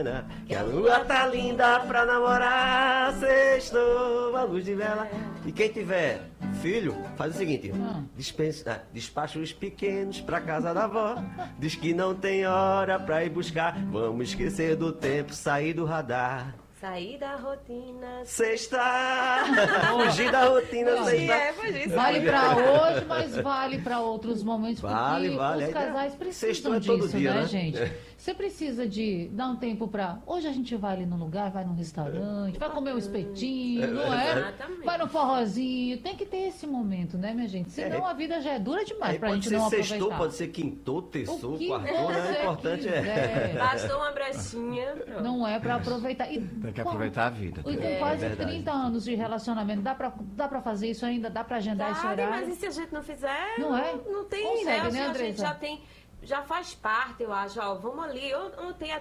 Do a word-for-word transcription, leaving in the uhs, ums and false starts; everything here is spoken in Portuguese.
Que a lua tá linda pra namorar, sextou, a luz de vela. E quem tiver filho, faz o seguinte, dispensa, despacha os pequenos pra casa da avó. Diz que não tem hora pra ir buscar, vamos esquecer do tempo, sair do radar. Sair da rotina. Sexta! Fugir da rotina, sexta. É, foi isso. Vale pra hoje, mas vale pra outros momentos, Vale, porque vale. os Aí, casais né? precisam Sextou é todo disso, dia, né, né? gente? Você precisa de dar um tempo pra... Hoje a gente vai ali no lugar, vai num restaurante, vai comer um espetinho, não é? Exatamente. Vai no forrozinho. Tem que ter esse momento, né, minha gente? Senão É. a vida já é dura demais Aí pra pode gente ser não sextou, aproveitar. pode ser quintou, O terçou, que quartou, né? você O importante é... quiser. Bastou uma brechinha. Pronto. Não é pra aproveitar. E, Tem que aproveitar a vida. E com É, quase verdade. trinta anos de relacionamento, dá pra, dá pra fazer isso ainda? Dá pra agendar esse Vale, horário? mas e se a gente não fizer? Não é? Não tem, Consegue, né? Acho né, que a gente Andressa? já tem, já faz parte, eu acho. Ó, vamos ali, ou, ou tem